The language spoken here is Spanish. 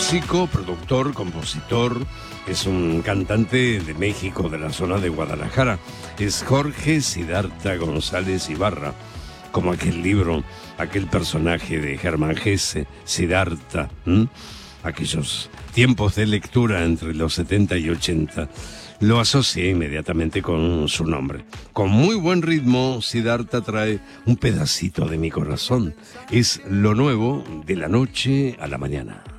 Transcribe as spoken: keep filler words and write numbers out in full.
músico, productor, compositor, es un cantante de México, de la zona de Guadalajara. Es Jorge Siddhartha González Ibarra, como aquel libro, aquel personaje de Germán Hesse, Siddhartha, ¿m? Aquellos tiempos de lectura entre los setenta y ochenta. Lo asocié inmediatamente con su nombre. Con muy buen ritmo, Siddhartha trae un pedacito de mi corazón. Es lo nuevo de la noche a la mañana.